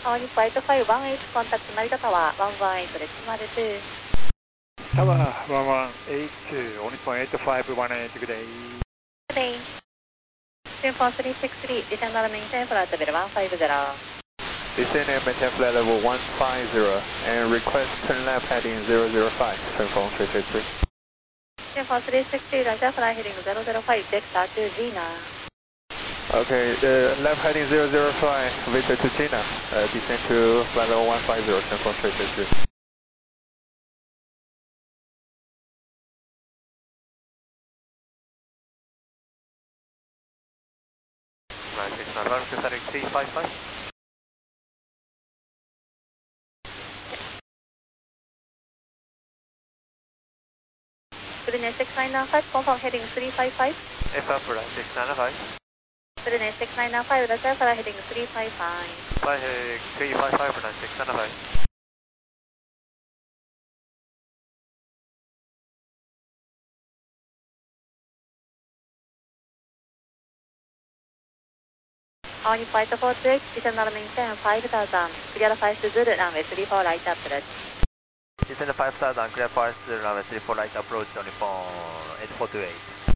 On flight 518, contact Narita Tower 118 です。202. Tower 1182, only point 8518, good day. Good day. Uniform 363, descend and maintain flight level 150. Descend and maintain flight level 150 and request turn left heading 005, Uniform 363. Uniform 360, Roger, fly heading 005, Vector to Gina. Okay, the left heading 005, Victor to Gina, descend to flight level 150, Uniform 363. Right, 691, heading 355. Brunei 6995, confirm heading 355. FF, right, 695. Brunei 6995, Roger, fly heading 355. Fly heading 355, right, 695. On flight 48, descend and maintain 5000. Clear 50 Zulu, runway 34 right approach. Descend 5000, clear 50, runway 34 right approach, uniform 8428.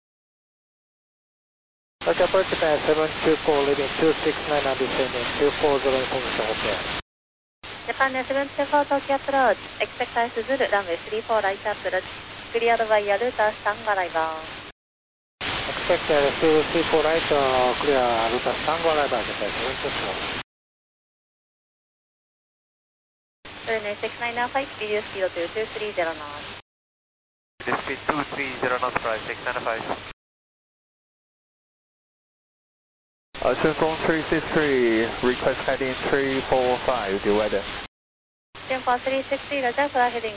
Roger, approach Japan 724, leading 269 and descending 240 information, okay. Japan 724 Tokyo approach, expect 50 Zulu, runway 34 right approach. Cleared by Yaruta, stand arrival. Expect 234 right, clear route stand arrival, Japan 724. Brunei 6995, reduce speed to 230 knots. Reduce speed 230 knots, flight 695. Uniform 363, request heading 345, the weather. Uniform 360, Roger, fly heading